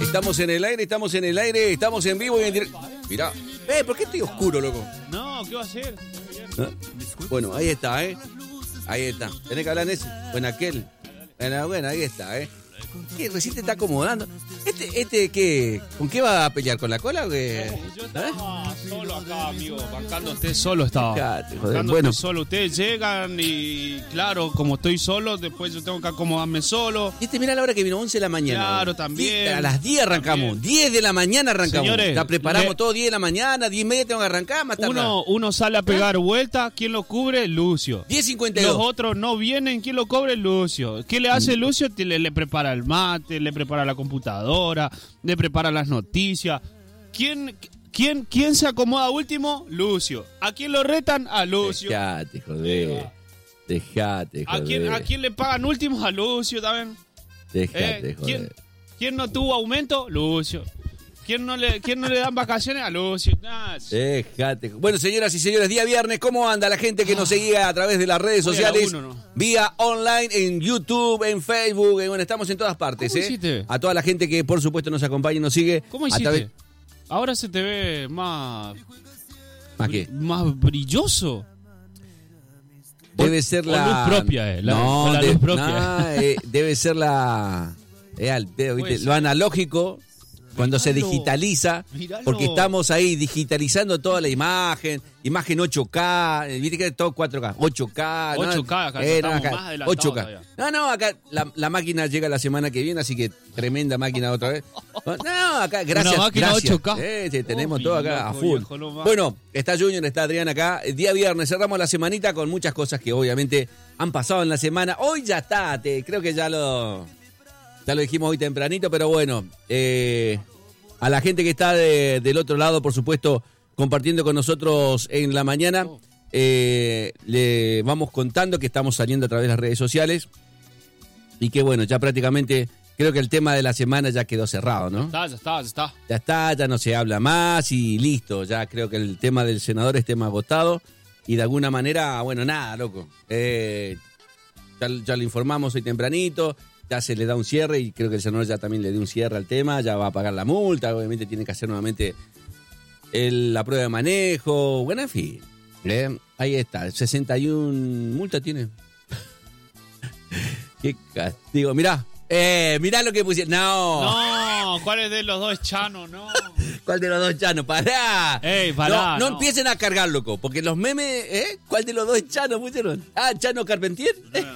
Estamos en el aire, estamos en vivo y en directo. Mirá, ¿por qué estoy oscuro, loco? No, ¿qué va a hacer? ¿Ah? Bueno, ahí está, Ahí está. Tenés que hablar en ese o en aquel. Bueno, ahí está, ¿Qué? Recién te está acomodando. ¿Qué? ¿Con qué va a pelear? ¿Con la cola o qué? Yo estaba solo acá, amigo. Bancando usted solo estaba. Fíjate, joder. Bancando Bueno, usted solo. Ustedes llegan y, claro, como estoy solo, después yo tengo que acomodarme solo. mirá la hora que vino, 11 de la mañana. Claro, también. A las 10 arrancamos. También. 10 de la mañana arrancamos. Señores, La preparamos todo 10 de la mañana, 10 y media tengo que arrancar, más tarde. Uno sale a pegar vuelta. ¿Quién lo cubre? Lucio. 10:52. Los otros no vienen. ¿Quién lo cubre? Lucio. ¿Qué le hace Lucio? Le prepara el mate, le prepara la computadora, le prepara las noticias. ¿Quién se acomoda último? Lucio. ¿A quién lo retan? A Lucio. Dejate, joder. Dejate, joder. ¿A quién le pagan último? A Lucio también. Dejate, joder. ¿Quién no tuvo aumento? Lucio. ¿Quién no le dan vacaciones? A Lucio. Dejate. Bueno, señoras y señores, día viernes, ¿cómo anda la gente que nos seguía a través de las redes sociales? Vía online, en YouTube, en Facebook, bueno, estamos en todas partes, ¿Cómo hiciste? A toda la gente que por supuesto nos acompaña y nos sigue. ¿Cómo hiciste? Ahora se te ve más... ¿Más qué? Más brilloso. Debe ser la luz propia, la luz propia. Debe ser la... lo analógico... Cuando se digitaliza, Miralo. Porque estamos ahí digitalizando toda la imagen 8K, viste que es todo 4K, 8K. 8K, acá estamos más adelantados 8K. todavía. No, acá la máquina llega la semana que viene, así que tremenda máquina otra vez. No, acá, gracias. Una máquina gracias. 8K. Sí, tenemos todo acá a full. Viejo, bueno, está Junior, está Adrián acá. El día viernes cerramos la semanita con muchas cosas que obviamente han pasado en la semana. Hoy ya está, creo que ya lo dijimos hoy tempranito, pero bueno, a la gente que está del otro lado, por supuesto, compartiendo con nosotros en la mañana, le vamos contando que estamos saliendo a través de las redes sociales y que bueno, ya prácticamente creo que el tema de la semana ya quedó cerrado, ¿no? Ya está. Ya está, ya no se habla más y listo, ya creo que el tema del senador es tema agotado y de alguna manera, bueno, nada, loco, ya lo informamos hoy tempranito. Ya se le da un cierre y creo que el senador ya también le dio un cierre al tema, ya va a pagar la multa, obviamente tiene que hacer nuevamente la prueba de manejo, bueno, en fin. Ahí está, 61 multa tiene. Qué castigo, mirá lo que pusieron. No, ¿cuál es de los dos Chano? No. ¿Cuál de los dos Chano? Pará. Pará. No empiecen a cargar, loco, porque los memes, ¿cuál de los dos Chano pusieron? Chano Carpentier.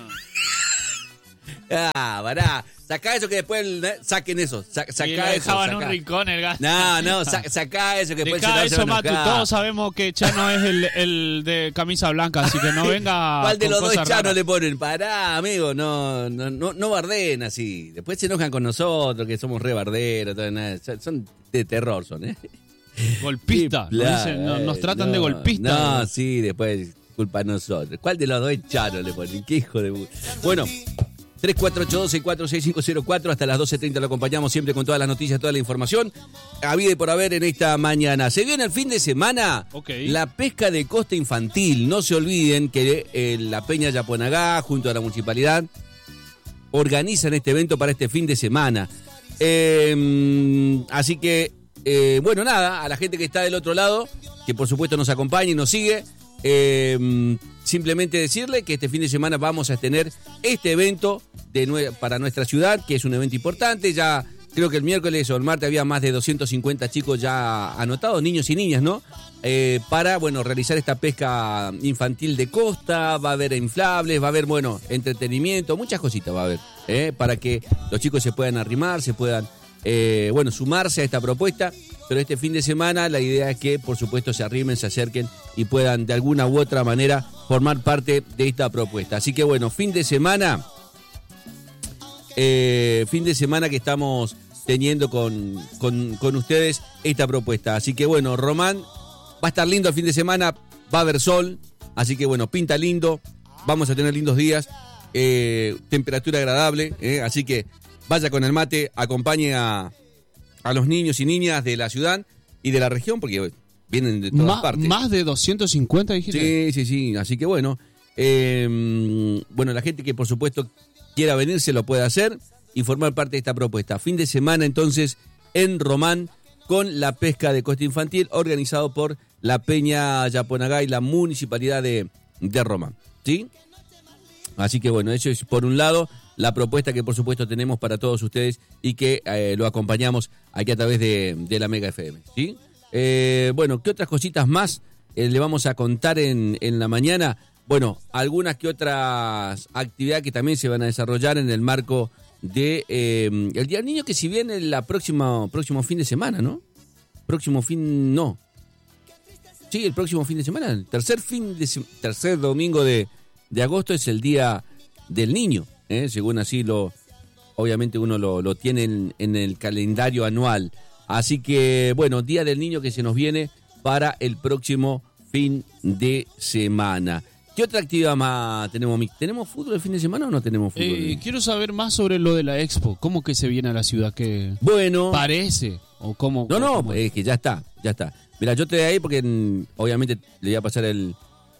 Pará, sacá eso que después saquen eso. Sacá y lo eso. Dejaba en un rincón el gato. No, sacá eso que después Dejá se eso, va a Matu. Todos sabemos que Chano es el de camisa blanca, así que no venga. ¿Cuál de los dos Chano raras le ponen? Pará, amigo, no barden así. Después se enojan con nosotros, que somos re barderos. Son de terror, son, Golpista. Nos tratan de golpista. No, sí, después culpa a nosotros. ¿Cuál de los dos Chano le ponen? ¿Qué hijo de... Bueno... 3482-646504, hasta las 12:30 lo acompañamos siempre con todas las noticias, toda la información habida y por haber en esta mañana. Se viene el fin de semana, la pesca de costa infantil. No se olviden que la Peña Yaponagá, junto a la municipalidad, organizan este evento para este fin de semana. Así que, bueno, nada, a la gente que está del otro lado, que por supuesto nos acompaña y nos sigue, simplemente decirle que este fin de semana vamos a tener este evento para nuestra ciudad, que es un evento importante. Ya creo que el miércoles o el martes había más de 250 chicos ya anotados, niños y niñas, ¿no? Para, bueno, realizar esta pesca infantil de costa. Va a haber inflables, va a haber, bueno, entretenimiento, muchas cositas va a haber, para que los chicos se puedan arrimar, se puedan, bueno, sumarse a esta propuesta. Pero este fin de semana la idea es que, por supuesto, se arrimen, se acerquen y puedan de alguna u otra manera formar parte de esta propuesta. Así que bueno, fin de semana que estamos teniendo con ustedes esta propuesta. Así que bueno, Román, va a estar lindo el fin de semana, va a haber sol, así que bueno, pinta lindo, vamos a tener lindos días, temperatura agradable, así que vaya con el mate, acompañe a los niños y niñas de la ciudad y de la región, porque vienen de todas partes. ¿Más de 250 dijiste? Sí, así que bueno, la gente que por supuesto quiera venir se lo puede hacer y formar parte de esta propuesta. Fin de semana entonces en Román con la pesca de costa infantil organizado por la Peña Yaponagá y la Municipalidad de Román, ¿sí? Así que bueno, eso es por un lado la propuesta que por supuesto tenemos para todos ustedes y que lo acompañamos aquí a través de la Mega FM, ¿sí? Bueno, ¿qué otras cositas más le vamos a contar en la mañana? Bueno, algunas que otras actividades que también se van a desarrollar en el marco de el Día del Niño, que si viene el próximo fin de semana, ¿no? Sí, el próximo fin de semana, el tercer domingo de agosto es el Día del Niño, según así obviamente uno lo tiene en el calendario anual. Así que, bueno, Día del Niño que se nos viene para el próximo fin de semana. ¿Qué otra actividad más tenemos, Mick? ¿Tenemos fútbol el fin de semana o no tenemos fútbol? Quiero saber más sobre lo de la Expo. ¿Cómo que se viene a la ciudad? ¿Qué bueno, parece? ¿O cómo? No, es que ya está. Mira, yo te doy ahí porque obviamente le voy a pasar el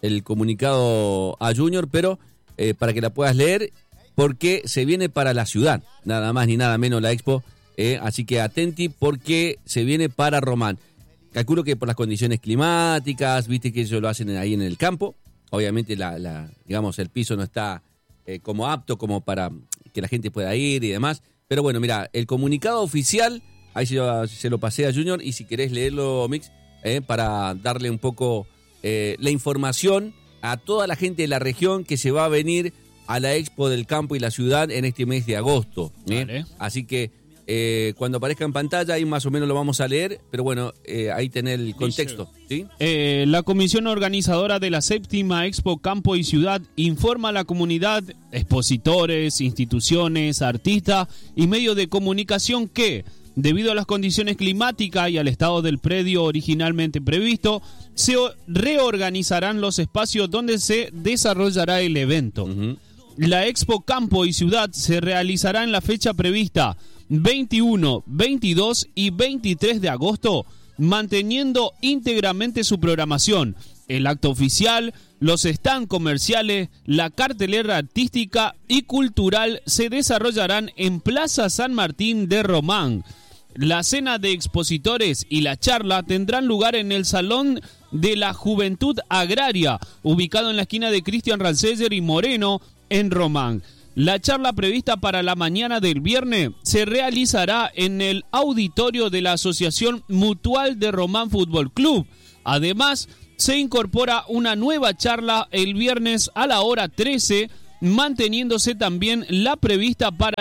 comunicado a Junior, pero para que la puedas leer, porque se viene para la ciudad, nada más ni nada menos la Expo. Así que atenti porque se viene para Román. Calculo que por las condiciones climáticas, viste que ellos lo hacen ahí en el campo. Obviamente digamos el piso no está como apto como para que la gente pueda ir y demás. Pero bueno, mira, el comunicado oficial, ahí se lo pasé a Junior y si querés leerlo, Mix, para darle un poco la información a toda la gente de la región que se va a venir a la Expo del Campo y la Ciudad en este mes de agosto. Vale. Así que cuando aparezca en pantalla ahí más o menos lo vamos a leer, pero bueno, ahí tenés el contexto, ¿sí? La comisión organizadora de la 7ª Expo Campo y Ciudad informa a la comunidad, expositores, instituciones, artistas y medios de comunicación que, debido a las condiciones climáticas y al estado del predio originalmente previsto, se reorganizarán los espacios donde se desarrollará el evento. Uh-huh. La Expo Campo y Ciudad se realizará en la fecha prevista 21, 22 y 23 de agosto, manteniendo íntegramente su programación, el acto oficial, los stands comerciales, la cartelera artística y cultural se desarrollarán en Plaza San Martín de Román. La cena de expositores y la charla tendrán lugar en el Salón de la Juventud Agraria, ubicado en la esquina de Cristian Ranceller y Moreno, en Román. La charla prevista para la mañana del viernes se realizará en el auditorio de la Asociación Mutual de Román Fútbol Club. Además, se incorpora una nueva charla el viernes a la hora 13, manteniéndose también la prevista para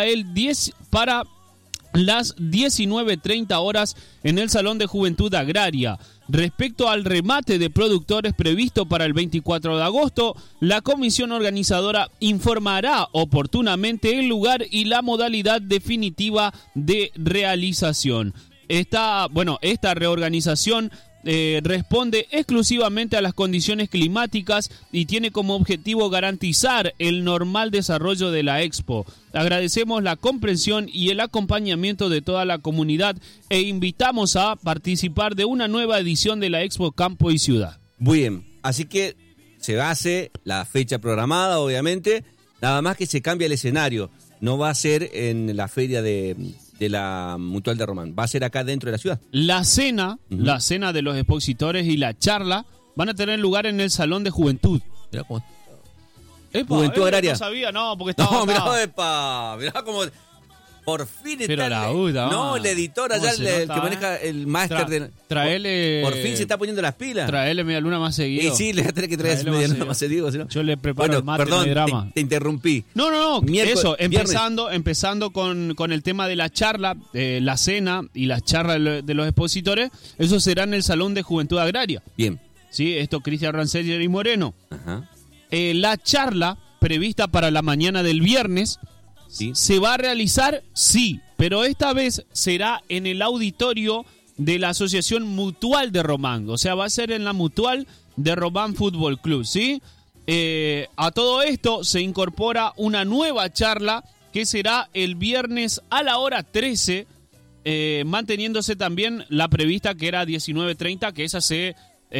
las 19:30 horas en el Salón de Juventud Agraria. Respecto al remate de productores previsto para el 24 de agosto, la comisión organizadora informará oportunamente el lugar y la modalidad definitiva de realización. Esta reorganización responde exclusivamente a las condiciones climáticas y tiene como objetivo garantizar el normal desarrollo de la Expo. Agradecemos la comprensión y el acompañamiento de toda la comunidad e invitamos a participar de una nueva edición de la Expo Campo y Ciudad. Muy bien, así que se hace la fecha programada, obviamente, nada más que se cambia el escenario. No va a ser en la feria de la Mutual de Román, va a ser acá dentro de la ciudad. La cena de los expositores y la charla van a tener lugar en el Salón de Juventud. Mirá cómo... Juventud Agraria. No sabía, no, porque estaba... No, mirá cómo... Por fin está... Pero la UDA, no, el editor allá, el que maneja el máster de... Traele... Por fin se está poniendo las pilas. Traele media luna más seguido. Y sí, le voy a tener que traer media luna más seguido. ¿Sí, no? Yo le preparo el mate, perdón, de drama. Te interrumpí. No, eso, empezando con el tema de la charla, la cena y la charla de los expositores, eso será en el Salón de Juventud Agraria. Bien. Sí, esto Cristian Ranceller y Moreno. Ajá. La charla prevista para la mañana del viernes, ¿sí? ¿Se va a realizar? Sí, pero esta vez será en el auditorio de la Asociación Mutual de Román. O sea, va a ser en la Mutual de Román Fútbol Club, ¿sí? A todo esto se incorpora una nueva charla que será el viernes a la hora 13, manteniéndose también la prevista que era 19:30, que esa se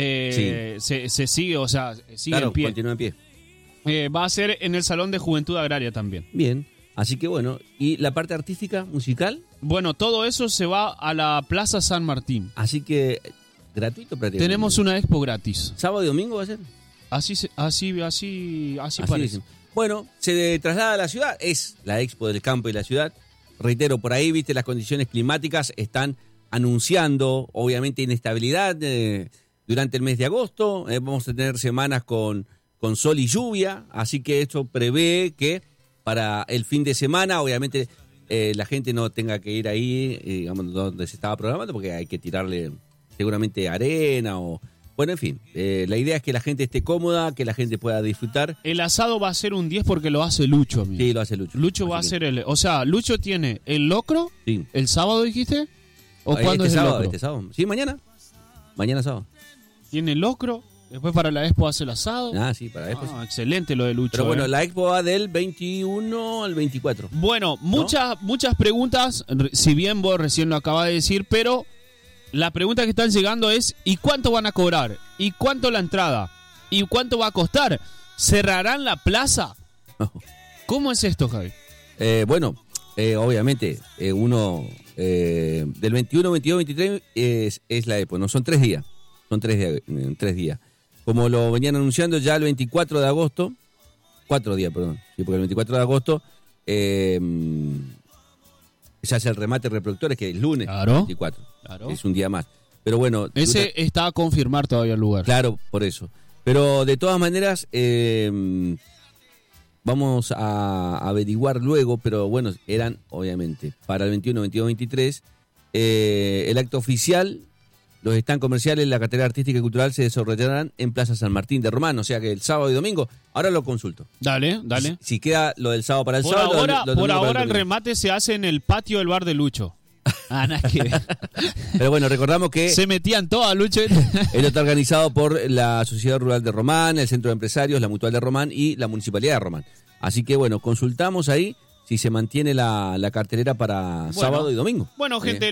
sigue, o sea, sigue claro, en pie. Continúa en pie. Va a ser en el Salón de Juventud Agraria también. Bien, así que bueno, ¿y la parte artística, musical? Bueno, todo eso se va a la Plaza San Martín. Así que, gratuito prácticamente. Tenemos una expo gratis. ¿Sábado y domingo va a ser? Así parece. Dicen. Bueno, se traslada a la ciudad, es la expo del campo y la ciudad. Reitero, por ahí, viste, las condiciones climáticas están anunciando, obviamente, inestabilidad durante el mes de agosto. Vamos a tener semanas con sol y lluvia, así que esto prevé que para el fin de semana, obviamente, la gente no tenga que ir ahí, digamos, donde se estaba programando, porque hay que tirarle seguramente arena o... Bueno, en fin, la idea es que la gente esté cómoda, que la gente pueda disfrutar. El asado va a ser un 10 porque lo hace Lucho, amigo. Sí, lo hace Lucho. Lucho va a hacer el... O sea, Lucho tiene el locro, Sí. el sábado, ¿dijiste? ¿O cuándo este es el sábado, locro? este sábado. Sí, mañana. Mañana sábado. Tiene el locro, después para la expo hace el asado. Ah, sí, para después. Excelente lo de Lucho. Pero bueno, la expo va del 21 al 24. Bueno, muchas preguntas, si bien vos recién lo acabas de decir, pero la pregunta que están llegando es ¿y cuánto van a cobrar? ¿Y cuánto la entrada? ¿Y cuánto va a costar? ¿Cerrarán la plaza? ¿Cómo es esto, Javi? Bueno, obviamente, del 21, 22, 23 es la expo, ¿no? Son 3 días. Son 3 días. Como lo venían anunciando ya el 24 de agosto, 4 días, perdón. Sí, porque el 24 de agosto se hace el remate de reproductores, que es lunes, Claro. 24. Claro. Es un día más. Pero bueno... Ese está a confirmar todavía el lugar. Claro, por eso. Pero de todas maneras, vamos a averiguar luego, pero bueno, eran, obviamente, para el 21, 22, 23, el acto oficial, los stands comerciales, la cartera artística y cultural se desarrollarán en Plaza San Martín de Román, o sea que el sábado y domingo, ahora lo consulto. Dale. Si queda lo del sábado para el Por sábado... ahora, lo por domingo para ahora el domingo. remate se hace en el patio del bar de Lucho. Nada que ver. Pero bueno, recordamos que... Se metían todas, Lucho. Esto está organizado por la Sociedad Rural de Román, el Centro de Empresarios, la Mutual de Román y la Municipalidad de Román. Así que bueno, consultamos ahí si se mantiene la cartelera para sábado y domingo. Bueno, gente,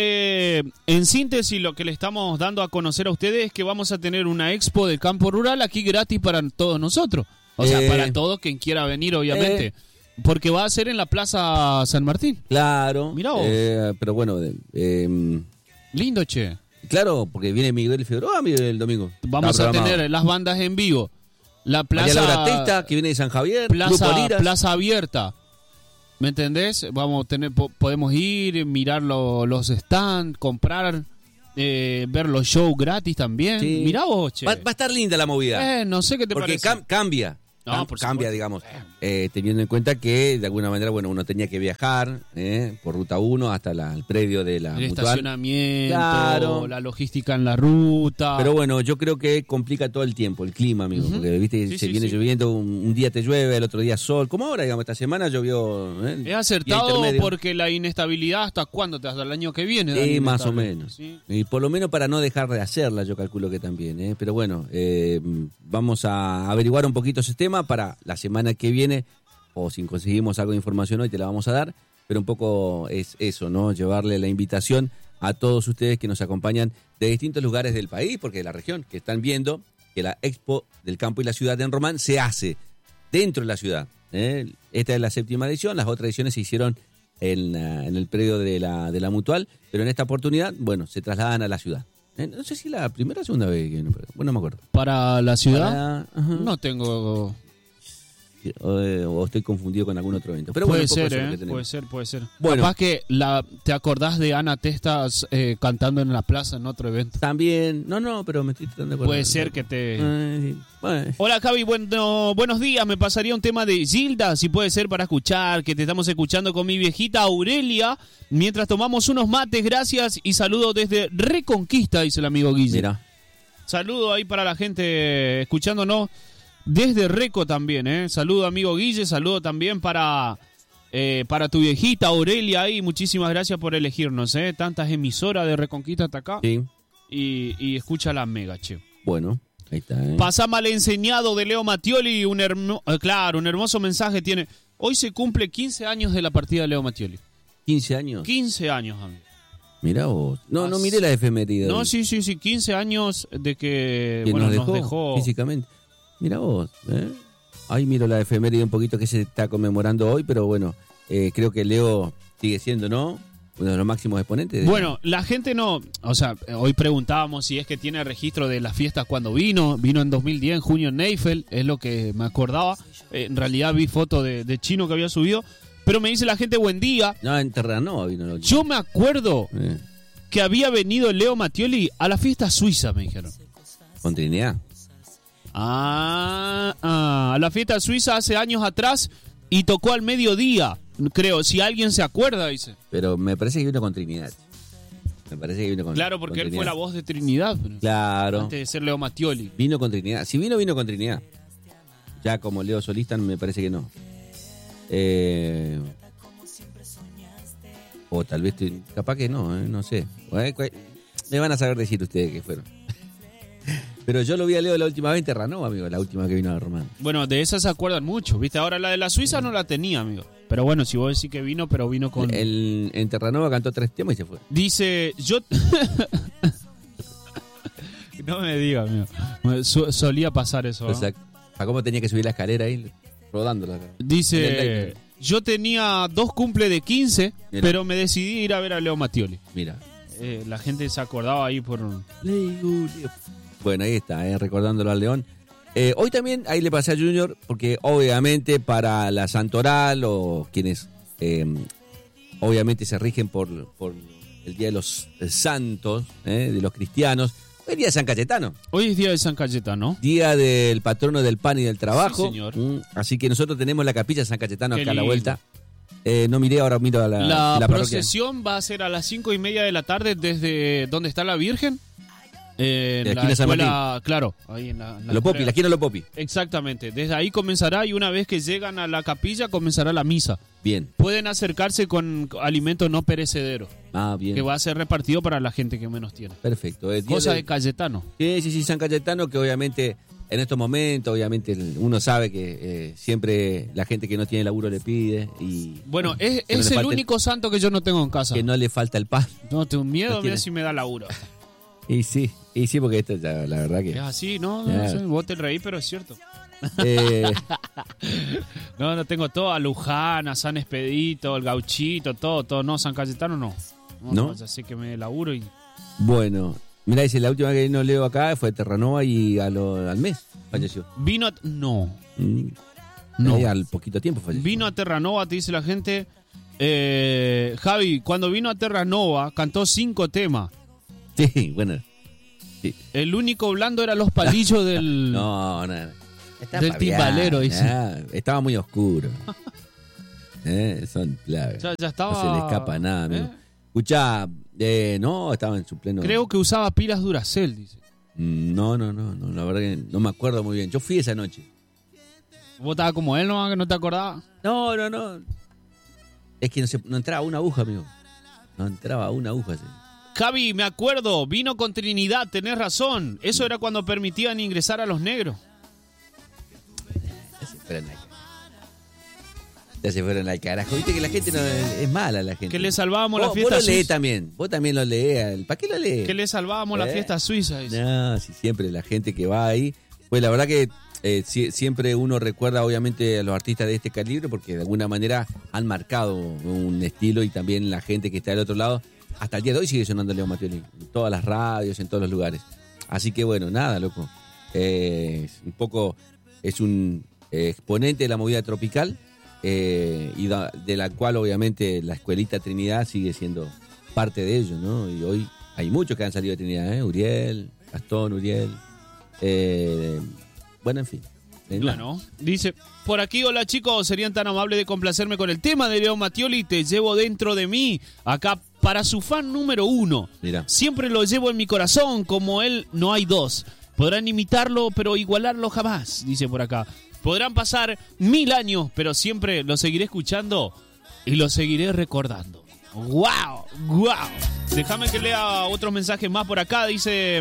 en síntesis lo que le estamos dando a conocer a ustedes es que vamos a tener una expo de campo rural aquí gratis para todos nosotros. O sea, para todos quien quiera venir, obviamente. Porque va a ser en la Plaza San Martín. Claro. Mirá vos. Pero bueno, Lindo, che. claro, porque viene Miguel Figueroa el domingo. Vamos Está a programado. tener las bandas en vivo. La María Laura plaza... Testa, que viene de San Javier. Grupo Liras. Plaza abierta. ¿Me entendés? Vamos a tener, podemos ir, mirar los stands, comprar, ver los shows gratis también. Sí. Mirá vos, che. Va a estar linda la movida. No sé qué te Porque parece. cambia. No, por Cambia, supuesto. digamos, teniendo en cuenta que de alguna manera, bueno, uno tenía que viajar por Ruta 1 hasta el predio de la El Mutual. estacionamiento, Claro. la logística en la ruta. Pero bueno, yo creo que complica todo el tiempo, el clima, amigo, Ujú. porque viste, Sí, se sí, viene sí. lloviendo, un día te llueve, el otro día sol, como ahora, digamos, esta semana llovió. Es día acertado intermedio. porque la inestabilidad, ¿hasta cuándo? ¿Hasta el año que viene? Sí, Dani, más o inestable. menos. Sí. Y por lo menos para no dejar de hacerla, yo calculo que también. Pero bueno, vamos a averiguar un poquito ese tema para la semana que viene, o si conseguimos algo de información hoy te la vamos a dar, pero un poco es eso, ¿no? Llevarle la invitación a todos ustedes que nos acompañan de distintos lugares del país, porque de la región, que están viendo que la Expo del Campo y la Ciudad en Román se hace dentro de la ciudad. Esta es la 7ª edición, las otras ediciones se hicieron en el predio de la Mutual, pero en esta oportunidad, bueno, se trasladan a la ciudad. No sé si la primera o segunda vez, bueno, no me acuerdo. ¿Para la ciudad? Ajá. No tengo... O estoy confundido con algún otro evento. Pero puede bueno, un poco ser, eso es lo que tenemos. puede ser. Bueno. Capaz que te acordás de Ana Testas cantando en la plaza en otro evento. También, no, pero me estoy tratando de acordar. Puede ser que te... Sí. Bueno. Hola Javi, buenos días, me pasaría un tema de Gilda, si puede ser para escuchar, que te estamos escuchando con mi viejita Aurelia, mientras tomamos unos mates, gracias y saludo desde Reconquista, dice el amigo Guille. Mira. Saludo ahí para la gente escuchándonos desde Reco también, Saludo amigo Guille, saludo también para tu viejita Aurelia ahí, muchísimas gracias por elegirnos, tantas emisoras de Reconquista hasta acá Sí. y escucha la mega, che. Bueno, ahí está. Pasá mal enseñado de Leo Mattioli, un hermoso mensaje tiene. Hoy se cumple 15 años de la partida de Leo Mattioli. 15 años. 15 años, amigo. Mirá vos. No miré la efeméride. No, sí, 15 años de que, Que bueno, nos nos dejó. físicamente. Mirá vos. Ahí miro la efeméride un poquito que se está conmemorando hoy, pero bueno, creo que Leo sigue siendo, ¿no? uno de los máximos exponentes. Bueno, la gente no, o sea, hoy preguntábamos si es que tiene registro de las fiestas cuando vino en 2010, en junio en Neifel, es lo que me acordaba. En realidad vi fotos de Chino que había subido, pero me dice la gente, buen día. No, en Terranova vino la última. Yo me acuerdo que había venido Leo Mattioli a la fiesta suiza, me dijeron. Con Trinidad. A la fiesta suiza hace años atrás y tocó al mediodía, creo, si alguien se acuerda, dice. Pero me parece que vino con Trinidad. Me parece que vino con Claro, porque con él fue Trinidad. la voz de Trinidad. Claro. Antes de ser Leo Mattioli. Vino con Trinidad. Si vino con Trinidad. Ya como Leo solista me parece que no. O tal vez, capaz que no, no sé. Me van a saber decir ustedes que fueron. Pero yo lo vi a Leo la última vez en Terranova, amigo, la última que vino a Román. Bueno, de esas se acuerdan mucho, ¿viste? Ahora la de la Suiza no la tenía, amigo. Pero bueno, si vos decís que vino, pero vino con... En Terranova cantó 3 temas y se fue. Dice, yo... No me digas, amigo. Solía pasar eso, ¿no? Exacto. ¿A cómo tenía que subir la escalera ahí? Rodándola. Dice, yo tenía 2 cumple de 15, Mira. pero me decidí ir a ver a Leo Mattioli. Mira. La gente se acordaba ahí por... Bueno, ahí está, recordándolo al León. Hoy también, ahí le pasé a Junior, porque obviamente para la Santoral o quienes obviamente se rigen por el Día de los Santos, de los cristianos, hoy es Día de San Cayetano. Hoy es Día de San Cayetano. Día del patrono del pan y del trabajo. Sí, señor. Así que nosotros tenemos la capilla de San Cayetano Qué acá a la lindo. vuelta. No miré, ahora miro a La parroquia. procesión va a ser a las 5:30 de la tarde desde donde está la Virgen. En la la esquina San escuela, claro, ahí en la Lo Popi, la esquina Lo Popi. Exactamente, desde ahí comenzará y una vez que llegan a la capilla comenzará la misa. Bien. Pueden acercarse con alimentos no perecederos, Bien. que va a ser repartido para la gente que menos tiene. Perfecto. Cosa de Cayetano. Sí, San Cayetano, que obviamente en estos momentos, obviamente uno sabe que siempre la gente que no tiene laburo le pide y... Bueno, que es no le el falte único santo que yo no tengo en casa. Que no le falta el pan. No, tengo miedo, No tiene. mira si me da laburo. Y sí, porque esto ya, la verdad que... Es así, ¿no? Ya. No sé, vos te reí, pero es cierto. Eh, No tengo todo, a Luján, a San Expedito, el Gauchito, todo. No, San Cayetano no. ¿No? Ya sé que me laburo y... bueno, mirá, dice, la última que vino Leo acá fue Terranova y al mes falleció. Vino a... No. No. Al poquito tiempo falleció. Vino a Terranova, te dice la gente. Javi, cuando vino a Terranova, cantó 5 temas. Sí, bueno. Sí. El único blando era los palillos del... No. Está Del timbalero, dice. Estaba muy oscuro. Son claves. Ya estaba... No se le escapa nada, amigo. Escuchá, no, estaba en su pleno... Creo que usaba pilas Duracell, dice. No, la verdad que no me acuerdo muy bien. Yo fui esa noche. ¿Vos estabas como él, no? ¿Que no te acordabas? No. Es que no entraba una aguja, amigo. No entraba una aguja. Sí. Javi, me acuerdo, vino con Trinidad, tenés razón. Eso era cuando permitían ingresar a los negros. Ya se fueron al carajo. Viste que la gente no es mala, la gente. Que le salvábamos la fiesta Vos lo leés suiza. también. Vos también lo leés. ¿Para qué lo lees? Que le salvábamos la fiesta suiza, dice. No, si siempre la gente que va ahí. Pues la verdad que siempre uno recuerda obviamente a los artistas de este calibre porque de alguna manera han marcado un estilo y también la gente que está del otro lado. Hasta el día de hoy sigue sonando Leo Mattioli. En todas las radios, en todos los lugares. Así que bueno, nada, loco. Un poco es un exponente de la movida tropical. Y de la cual obviamente la escuelita Trinidad sigue siendo parte de ello, ¿no? Y hoy hay muchos que han salido de Trinidad, Uriel, Gastón, Uriel, bueno, en fin. Bueno, dice, por aquí, hola chicos, serían tan amables de complacerme con el tema de Leo Mattioli, te llevo dentro de mí, acá para su fan número 1. Mira. Siempre lo llevo en mi corazón, como él no hay dos. Podrán imitarlo, pero igualarlo jamás, dice por acá. Podrán pasar 1000 años, pero siempre lo seguiré escuchando y lo seguiré recordando. ¡Wow! ¡Wow! Déjame que lea otros mensajes más por acá. Dice...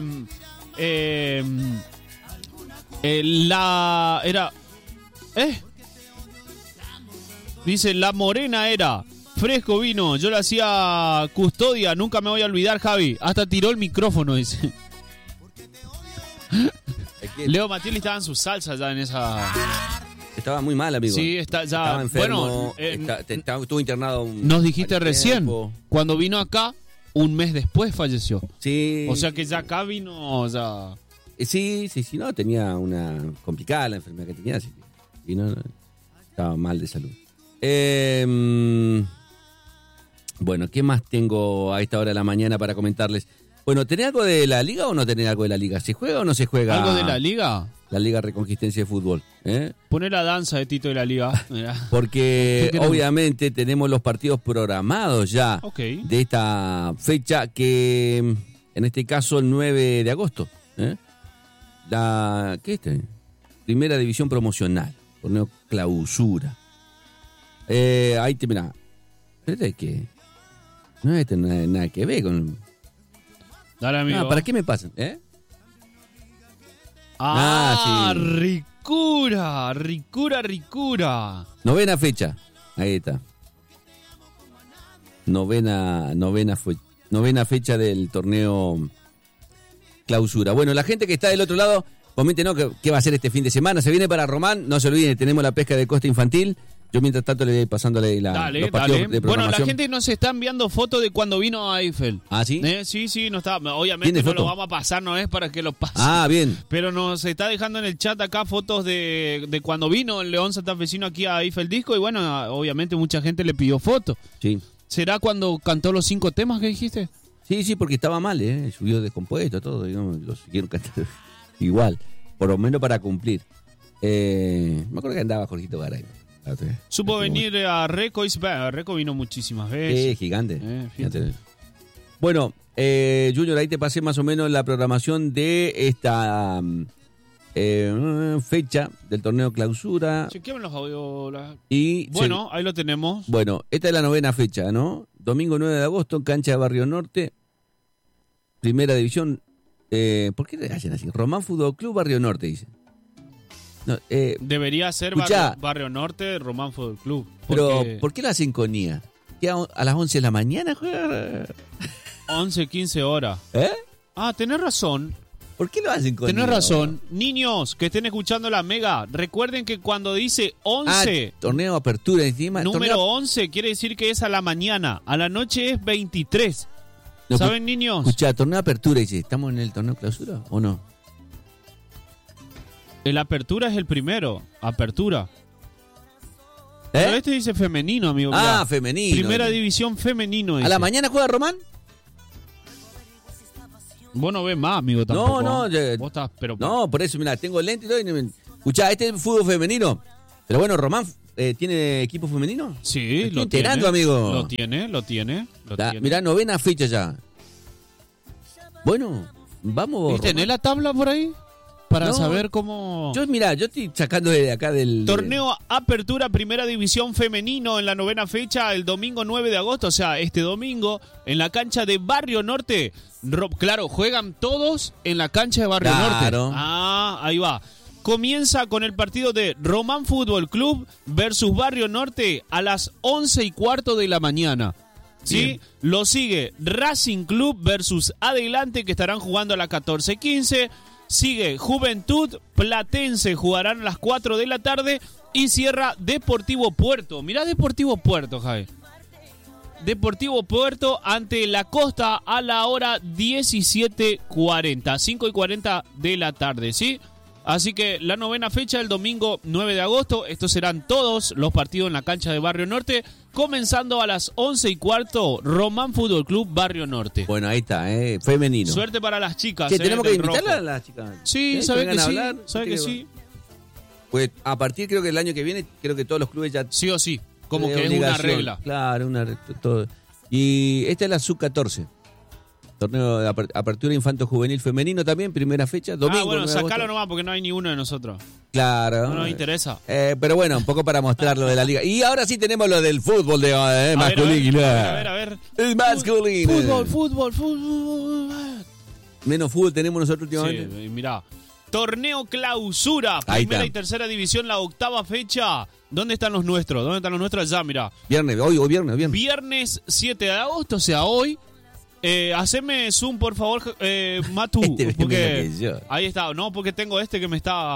Dice, la morena era fresco vino. Yo le hacía custodia. Nunca me voy a olvidar, Javi. Hasta tiró el micrófono, dice. Leo Mattioli estaba en su salsa ya en esa... Estaba muy mal, amigo. Sí, está ya. Estaba enfermo. Bueno, estuvo internado. nos dijiste varios recién, tiempo. cuando vino acá, un mes después falleció. Sí. O sea que ya acá vino, ya... Sí, no, tenía una complicada la enfermedad que tenía, así que vino, estaba mal de salud. Bueno, ¿qué más tengo a esta hora de la mañana para comentarles? Bueno, ¿tenés algo de la Liga o no tenés algo de la Liga? ¿Se juega o no se juega? ¿Algo de la Liga? La Liga Reconquistense de Fútbol. Poné la danza de Tito de la Liga. Mirá. Porque ¿Qué queremos? obviamente tenemos los partidos programados ya Ok. de esta fecha que, en este caso, el 9 de agosto. ¿Qué es este? Primera División Promocional, torneo clausura. Ahí te mirá. Pero es que no tiene nada que ver con... Dale, amigo. ¿Para qué me pasan? Ah, sí. ricura. Novena fecha. Ahí está. Novena fecha del torneo clausura. Bueno, la gente que está del otro lado, comenten, ¿no? ¿Qué va a hacer este fin de semana? Se viene para Román, no se olviden, tenemos la pesca de costa infantil. Yo mientras tanto le voy pasándole los partidos de programación. Bueno, la gente nos está enviando fotos de cuando vino a Eiffel. ¿Ah, sí? Sí, no está. Obviamente no lo vamos a pasar, no es para que lo pase. Ah, bien. Pero nos está dejando en el chat acá fotos de cuando vino el León Santafesino aquí a Eiffel Disco. Y bueno, obviamente mucha gente le pidió fotos. Sí. ¿Será cuando cantó los 5 temas que dijiste? Sí, porque estaba mal, subió descompuesto, todo, digamos, lo siguieron cantando igual, por lo menos para cumplir. Me acuerdo que andaba Jorgito Garay. Supo venir a Reco y Reco vino muchísimas veces. Gigante. Fíjate. Bueno, Junior, ahí te pasé más o menos la programación de esta fecha del torneo clausura. Chequeame los audios. Bueno, ahí lo tenemos. Bueno, esta es la novena fecha, ¿no? Domingo 9 de agosto, cancha de Barrio Norte, primera división. ¿Por qué le hacen así? Román Fútbol Club Barrio Norte, dice. No, debería ser Barrio Norte, Román Fútbol Club. Pero, ¿por qué lo hacen con IA? ¿Que a las 11 de la mañana juega? 11, 15 horas. Ah, tenés razón. ¿Por qué lo hacen con IA? Tenés razón. Niños que estén escuchando la Mega, recuerden que cuando dice 11... torneo apertura encima. Número 11 quiere decir que es a la mañana. A la noche es 23. No, ¿saben, niños? Escuchá, torneo apertura, dice, ¿estamos en el torneo clausura o no? El apertura es el primero. Apertura. Pero este dice femenino, amigo. Ah, femenino. Primera división femenino. Dice. ¿A la mañana juega Román? Vos no ves más, amigo, tampoco. No. Vos estás, pero... No, por eso, mirá, tengo lente y todo. Escuchá, este es fútbol femenino. Pero bueno, Román tiene equipo femenino. Sí, estoy enterando, amigo. Lo tiene. Mirá, novena fecha ya. Bueno, vamos. ¿Y tenés la tabla por ahí? Para saber cómo... Yo estoy sacando de acá del... Torneo Apertura Primera División Femenino en la novena fecha, el domingo 9 de agosto, o sea, este domingo, en la cancha de Barrio Norte. Claro, juegan todos en la cancha de Barrio Norte. Ah, ahí va. Comienza con el partido de Román Fútbol Club versus Barrio Norte a las 11:15 de la mañana. ¿Sí? Bien. Lo sigue Racing Club versus Adelante, que estarán jugando a las 14:15. Sigue Juventud Platense, jugarán a las 4 de la tarde. Y cierra Deportivo Puerto. Mirá Deportivo Puerto, Javi. Deportivo Puerto ante La Costa a la hora 17:40. 5:40 de la tarde, ¿sí? Así que la novena fecha, el domingo 9 de agosto. Estos serán todos los partidos en la cancha de Barrio Norte. Comenzando a las 11:15, Román Fútbol Club Barrio Norte. Bueno, ahí está, femenino. Suerte para las chicas. ¿Tenemos que invitarlas a las chicas? Sí, ¿sabes que sí? ¿Sabes que sí? Pues a partir, creo que el año que viene, creo que todos los clubes ya... Sí o sí, como que es una regla. Claro, todo. Y esta es la sub-14. Torneo de apertura infanto-juvenil femenino también, primera fecha, domingo. Bueno, sacalo nomás porque no hay ni uno de nosotros. Claro. No nos interesa. Pero bueno, un poco para mostrar lo de la liga. Y ahora sí tenemos lo del fútbol de masculino. A ver. El masculino. Fútbol. Menos fútbol tenemos nosotros últimamente. Sí, mirá. Torneo clausura, primera y tercera división, la octava fecha. ¿Dónde están los nuestros? Allá, mirá. Viernes. Viernes 7 de agosto, o sea, hoy. Haceme zoom, por favor, Matu. Porque ahí está, no, porque tengo que me está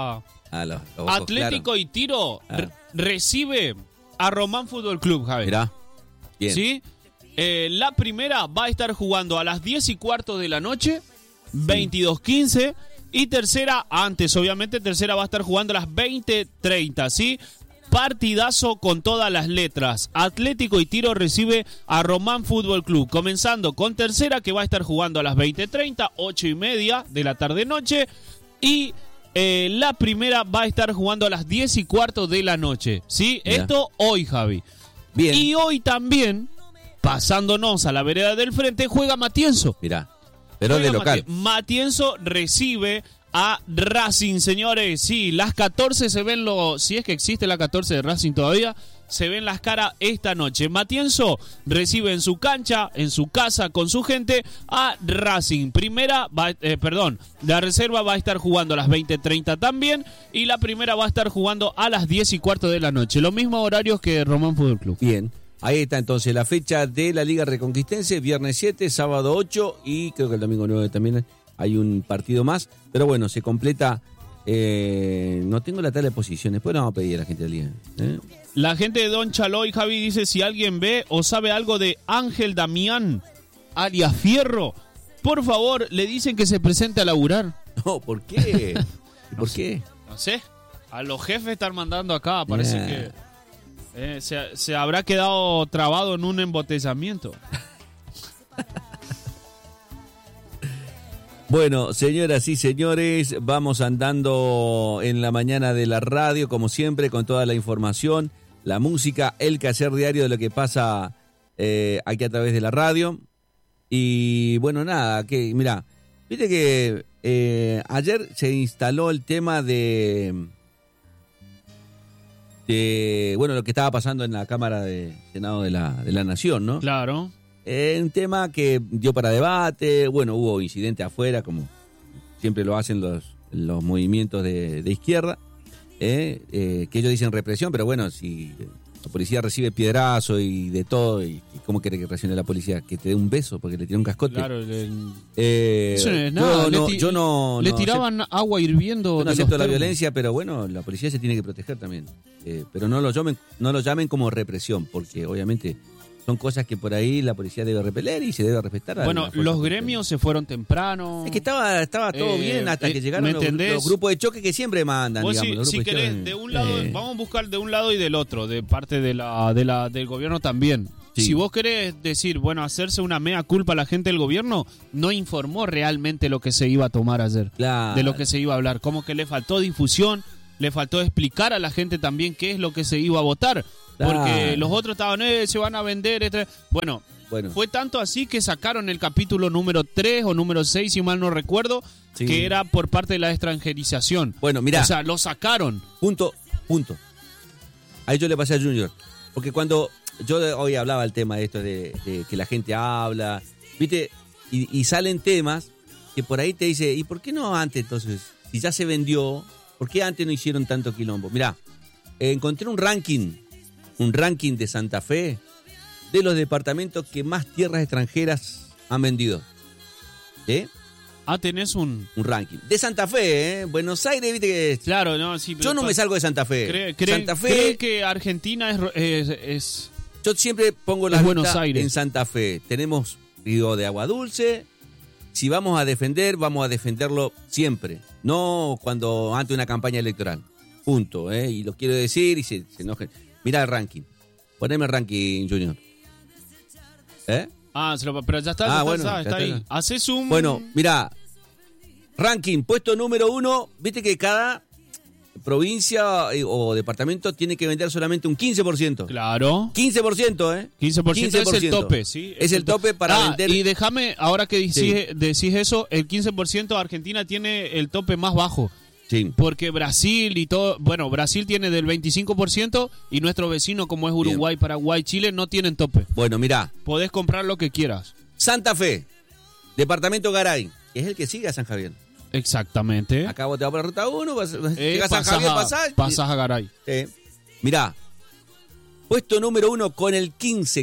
Los ojos Atlético claros. y Tiro recibe a Román Fútbol Club, Javi. Mirá. Bien. ¿Sí? La primera va a estar jugando a las 10:15 de la noche, 22:15. Y tercera, antes obviamente, tercera va a estar jugando a las 20:30, ¿sí? Partidazo con todas las letras. Atlético y Tiro recibe a Román Fútbol Club. Comenzando con tercera, que va a estar jugando a las 20:30, 8:30 de la tarde-noche. Y la primera va a estar jugando a las 10:15 de la noche, ¿sí? Mirá. Esto hoy, Javi. Bien. Y hoy también, pasándonos a la vereda del frente, juega Matienzo. Mirá. Pero de Juega local. Matienzo recibe a Racing, señores. Sí, las 14 se ven si es que existe la 14 de Racing todavía, se ven las caras esta noche. Matienzo recibe en su cancha, en su casa, con su gente, a Racing. La reserva va a estar jugando a las 20:30 también, y la primera va a estar jugando a las 10:15 de la noche. Los mismos horarios que Román Fútbol Club. Bien. Ahí está entonces la fecha de la Liga Reconquistense, viernes 7, sábado 8 y creo que el domingo 9 también hay un partido más. Pero bueno, se completa, no tengo la tabla de posiciones, después vamos a pedir a la gente de la Liga. La gente de Don Chaloy, Javi, dice, si alguien ve o sabe algo de Ángel Damián, alias Fierro, por favor, le dicen que se presente a laburar. No, ¿por qué? ¿Por qué? No sé, a los jefes están mandando acá, parece que se habrá quedado trabado en un embotellamiento. Bueno, señoras y señores, vamos andando en la mañana de la radio, como siempre, con toda la información, la música, el quehacer diario de lo que pasa aquí a través de la radio. Y bueno, nada, que mirá, viste que ayer se instaló el tema de bueno, lo que estaba pasando en la Cámara de Senado de la Nación, ¿no? Claro. Un tema que dio para debate, bueno, hubo incidentes afuera, como siempre lo hacen los movimientos de izquierda, que ellos dicen represión, pero bueno, si la policía recibe piedrazo y de todo, y ¿cómo quiere que reaccione la policía? Que te dé un beso porque le tiró un cascote. Claro, eso no es nada. Le tiraban agua hirviendo. Yo no acepto la violencia, pero bueno, la policía se tiene que proteger también. Pero no lo llamen como represión, porque obviamente son cosas que por ahí la policía debe repeler y se debe respetar. Bueno, los gremios se fueron temprano. Es que estaba todo bien hasta que llegaron los grupos de choque que siempre mandan. Vos digamos, si querés, de un lado, vamos a buscar de un lado y del otro, de parte del gobierno también. Sí. Si vos querés decir, bueno, hacerse una mea culpa a la gente del gobierno, no informó realmente lo que se iba a tomar ayer, claro, de lo que se iba a hablar. Como que le faltó difusión, le faltó explicar a la gente también qué es lo que se iba a votar. Porque los otros estaban, se van a vender. Bueno, fue tanto así que sacaron el capítulo número 3 o número 6, si mal no recuerdo, sí, que era por parte de la extranjerización. Bueno, mirá. O sea, lo sacaron. Punto. Ahí yo le pasé a Junior. Porque cuando yo hoy hablaba el tema de esto de que la gente habla, ¿viste? Y salen temas que por ahí te dice, ¿y por qué no antes entonces? Si ya se vendió, ¿por qué antes no hicieron tanto quilombo? Mirá, encontré un ranking de Santa Fe de los departamentos que más tierras extranjeras han vendido. Tenés un ranking. De Santa Fe, Buenos Aires, viste que... Claro, no, sí. Yo no me salgo de Santa Fe. Santa Fe... ¿Cree que Argentina es Yo siempre pongo la Buenos Aires en Santa Fe. Tenemos río de agua dulce. Si vamos a defenderlo siempre. No cuando ante una campaña electoral. Punto, Y lo quiero decir y se enojen. Mirá el ranking. Poneme el ranking, Junior. Pero ya está, está ahí. Haces un... Bueno, mirá. Ranking, puesto número 1. Viste que cada provincia o departamento tiene que vender solamente un 15%. Claro. 15%, 15% es el tope, ¿sí? Es el tope para vender. Y déjame, ahora que decís eso, el 15% Argentina tiene el tope más bajo. Sí. Porque Brasil y todo, bueno, Brasil tiene del 25% y nuestro vecino, como es Uruguay, Paraguay, Chile, no tienen tope. Bueno, mirá. Podés comprar lo que quieras. Santa Fe, departamento Garay, que es el que sigue a San Javier. Exactamente. Acá vos te vas por la ruta 1, llegas a San Javier, pasás a Garay. Mirá, puesto número 1 con el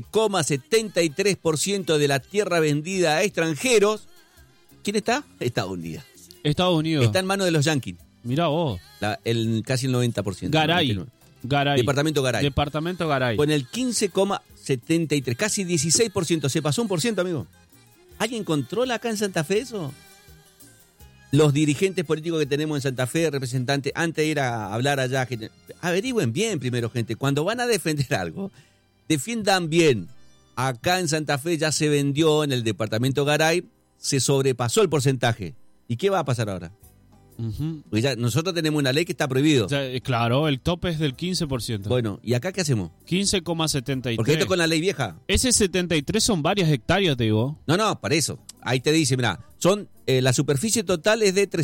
15,73% de la tierra vendida a extranjeros. ¿Quién está? Estados Unidos. Estados Unidos. Está en manos de los Yankees. Mirá vos. Casi el 90%. Garay. 99. Departamento Garay. Departamento Garay. Con el 15,73, casi 16%. Se pasó 1%, amigo. ¿Alguien controla acá en Santa Fe eso? Los dirigentes políticos que tenemos en Santa Fe, representantes, antes de ir a hablar allá, averigüen bien primero, gente. Cuando van a defender algo, defiendan bien. Acá en Santa Fe ya se vendió en el departamento Garay, se sobrepasó el porcentaje. ¿Y qué va a pasar ahora? Uh-huh. Porque ya nosotros tenemos una ley que está prohibido. O sea, claro, el tope es del 15%. Bueno, ¿y acá qué hacemos? 15,73. Porque esto con la ley vieja. Ese 73 son varias hectáreas, te digo. No, para eso. Ahí te dice, mira, la superficie total es de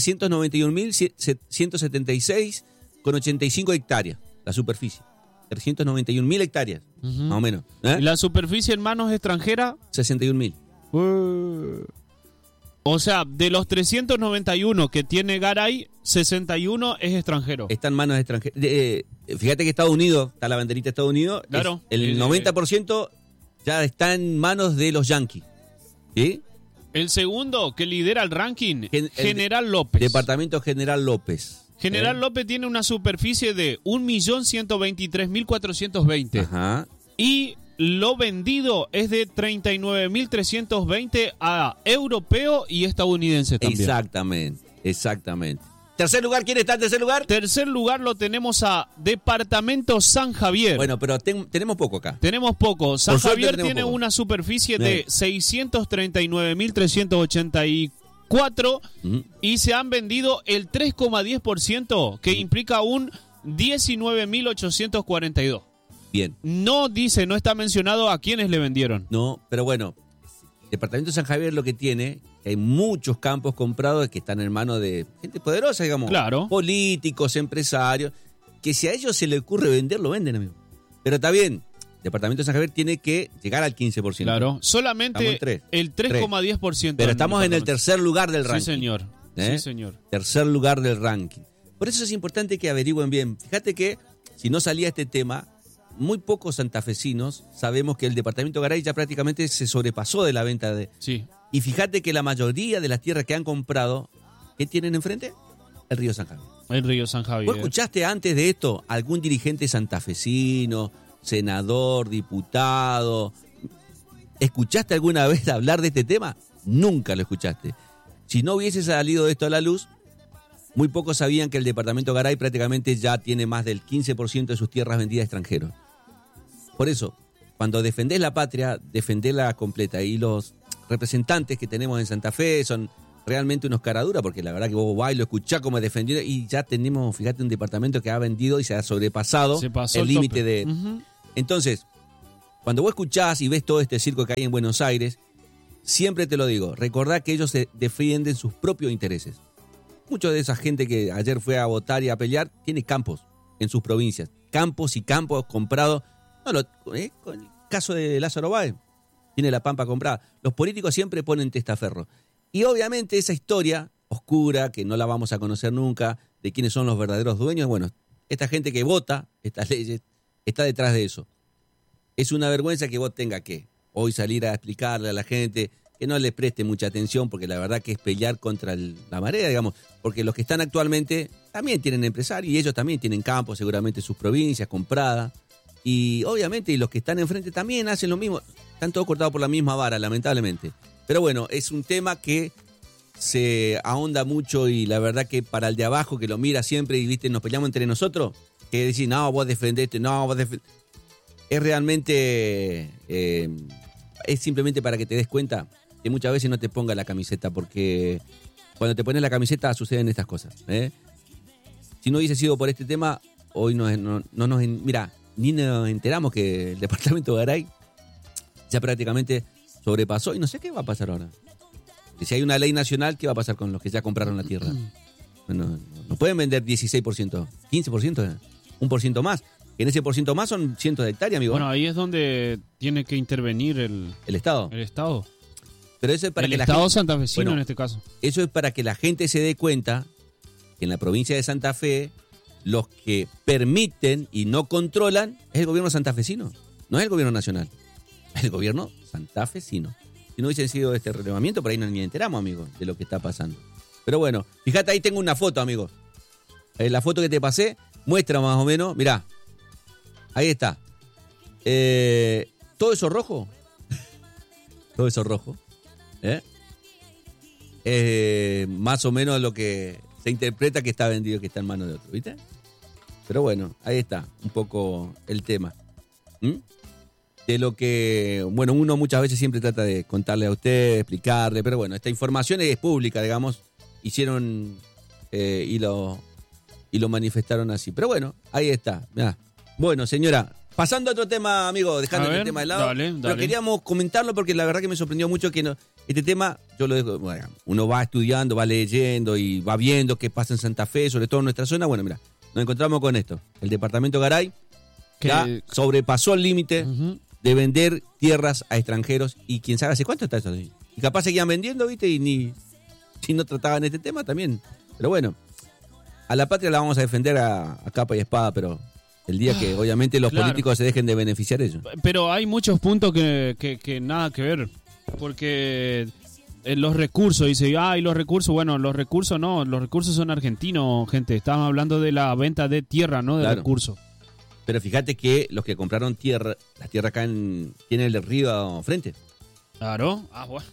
391.176,85 hectáreas. La superficie. 391.000 hectáreas, más o menos. ¿La superficie en manos extranjeras? 61.000. O sea, de los 391 que tiene Garay, 61 es extranjero. Está en manos extranjeras. Fíjate que Estados Unidos, está la banderita de Estados Unidos, claro. El 90% ya está en manos de los Yankees. ¿Sí? El segundo que lidera el ranking, General López. Departamento General López. General López tiene una superficie de 1.123.420. Ajá. Y lo vendido es de 39.320 a europeo y estadounidense también. Exactamente. ¿Tercer lugar? ¿Quién está en tercer lugar? Tercer lugar lo tenemos a Departamento San Javier. Bueno, pero tenemos poco acá. Tenemos poco. San Javier tiene poco. una superficie de 639.384 y se han vendido el 3,10%, que implica un 19.842. Bien. No está mencionado a quiénes le vendieron. No, pero bueno, Departamento San Javier lo que tiene, hay muchos campos comprados que están en manos de gente poderosa, digamos. Claro. Políticos, empresarios, que si a ellos se les ocurre vender, lo venden, amigo. Pero está bien, Departamento San Javier tiene que llegar al 15%. Claro, solamente el 3,10%. Pero estamos en el tercer lugar del ranking. Sí, señor. Sí, señor. Tercer lugar del ranking. Por eso es importante que averigüen bien. Fíjate que si no salía este tema, muy pocos santafesinos sabemos que el departamento Garay ya prácticamente se sobrepasó de la venta de... Sí. Y fíjate que la mayoría de las tierras que han comprado, ¿qué tienen enfrente? El río San Javier. El río San Javier. ¿Vos escuchaste antes de esto algún dirigente santafesino, senador, diputado? ¿Escuchaste alguna vez hablar de este tema? Nunca lo escuchaste. Si no hubiese salido esto a la luz, muy pocos sabían que el departamento Garay prácticamente ya tiene más del 15% de sus tierras vendidas a extranjeros. Por eso, cuando defendés la patria, defendela completa. Y los representantes que tenemos en Santa Fe son realmente unos caraduras, porque la verdad que vos vas y lo escuchás como defendido y ya tenemos, fíjate, un departamento que ha vendido y se ha sobrepasado el límite de... Entonces, cuando vos escuchás y ves todo este circo que hay en Buenos Aires, siempre te lo digo, recordá que ellos defienden sus propios intereses. Mucha de esa gente que ayer fue a votar y a pelear tiene campos en sus provincias. Campos y campos comprados. Con el caso de Lázaro Báez, tiene la pampa comprada. Los políticos siempre ponen testaferro. Y obviamente esa historia oscura, que no la vamos a conocer nunca, de quiénes son los verdaderos dueños, bueno, esta gente que vota estas leyes está detrás de eso. Es una vergüenza que vos tengas que hoy salir a explicarle a la gente que no les preste mucha atención, porque la verdad que es pelear contra la marea, digamos, porque los que están actualmente también tienen empresarios y ellos también tienen campos, seguramente sus provincias compradas, y obviamente y los que están enfrente también hacen lo mismo, están todos cortados por la misma vara, lamentablemente. Pero bueno, es un tema que se ahonda mucho y la verdad que para el de abajo que lo mira siempre y viste nos peleamos entre nosotros, que decir, no, vos defendete, no, vos defendete, es realmente, es simplemente para que te des cuenta que muchas veces no te pongas la camiseta, porque cuando te pones la camiseta suceden estas cosas. Si no hubiese sido por este tema, hoy mira, ni nos enteramos que el departamento de Garay ya prácticamente sobrepasó y no sé qué va a pasar ahora. Y si hay una ley nacional, ¿qué va a pasar con los que ya compraron la tierra? Bueno, no pueden vender 16%, 15%, 1% más. En ese por ciento más son cientos de hectáreas, amigo. Bueno, ahí es donde tiene que intervenir el Estado. El Estado. Pero eso es para el que Estado la gente, santafesino, bueno, en este caso. Eso es para que la gente se dé cuenta que en la provincia de Santa Fe los que permiten y no controlan es el gobierno santafesino, no es el gobierno nacional, es el gobierno santafesino. Si no hubiese sido este relevamiento, por ahí no ni enteramos, amigo, de lo que está pasando. Pero bueno, fíjate, ahí tengo una foto, amigo. La foto que te pasé muestra más o menos, mirá, ahí está. Todo eso rojo, todo eso rojo, más o menos lo que se interpreta que está vendido, que está en manos de otro, ¿viste? Pero bueno, ahí está un poco el tema. De lo que, bueno, uno muchas veces siempre trata de contarle a usted, explicarle, pero bueno, esta información es pública, digamos, hicieron y lo manifestaron así. Pero bueno, ahí está. Mirá. Bueno, señora, pasando a otro tema, amigo, dejando el tema de lado. Dale. Pero queríamos comentarlo porque la verdad que me sorprendió mucho que este tema, yo lo dejo, bueno, uno va estudiando, va leyendo y va viendo qué pasa en Santa Fe, sobre todo en nuestra zona. Bueno, mira, nos encontramos con esto. El departamento Garay ya sobrepasó el límite de vender tierras a extranjeros y quién sabe hace cuánto está eso. Y capaz seguían vendiendo, ¿viste? Y si no trataban este tema también. Pero bueno, a la patria la vamos a defender a capa y espada, pero el día que obviamente los políticos se dejen de beneficiar de ellos. Pero hay muchos puntos que nada que ver, porque los recursos, dice, y los recursos, bueno, los recursos no, los recursos son argentinos, gente, estamos hablando de la venta de tierra, no de recursos. Pero fíjate que los que compraron tierra, la tierra acá tiene el río frente. Claro, bueno.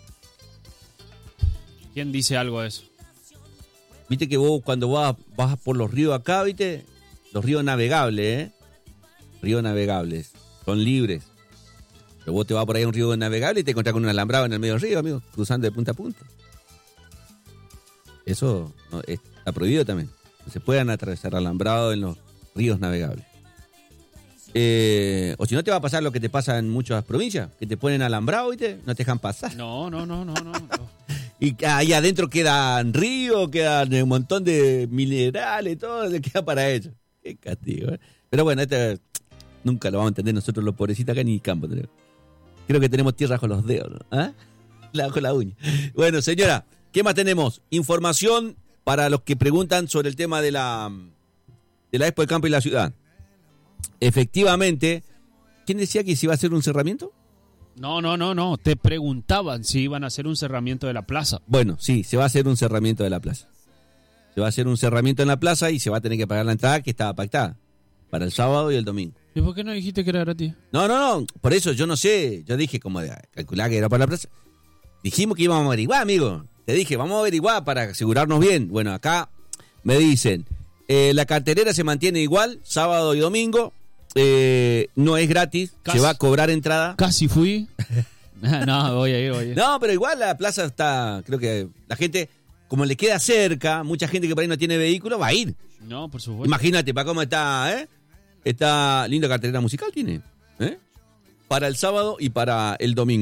¿Quién dice algo de eso? Viste que vos cuando vas por los ríos acá, viste, los ríos navegables, ríos navegables, son libres. Pero vos te vas por ahí a un río navegable y te encontrás con un alambrado en el medio del río, amigo, cruzando de punta a punta. Eso está prohibido también. No se pueden atravesar alambrados en los ríos navegables. O si no te va a pasar lo que te pasa en muchas provincias, que te ponen alambrado, ¿viste? No te dejan pasar. No. Y ahí adentro quedan ríos, quedan un montón de minerales, todo se queda para ellos. Qué castigo, ¿eh? Pero bueno, nunca lo vamos a entender nosotros los pobrecitos acá ni campo tenemos. Creo que tenemos tierra con los dedos, ¿no? Con la uña. Bueno, señora, ¿qué más tenemos? Información para los que preguntan sobre el tema de la Expo del Campo y la Ciudad. Efectivamente, ¿quién decía que se iba a hacer un cerramiento? No. Te preguntaban si iban a hacer un cerramiento de la plaza. Bueno, sí, se va a hacer un cerramiento de la plaza. Se va a hacer un cerramiento en la plaza y se va a tener que pagar la entrada que estaba pactada para el sábado y el domingo. ¿Y por qué no dijiste que era gratis? No, por eso yo no sé. Yo dije como de calcular que era para la plaza. Dijimos que íbamos a averiguar, amigo. Te dije, vamos a averiguar para asegurarnos bien. Bueno, acá me dicen, la cartelera se mantiene igual, sábado y domingo. No es gratis, se va a cobrar entrada. Casi fui. No, voy a ir. No, pero igual la plaza está, creo que la gente, como le queda cerca, mucha gente que por ahí no tiene vehículo, va a ir. No, por supuesto. Imagínate, para cómo está, Está linda cartelera musical tiene, para el sábado y para el domingo.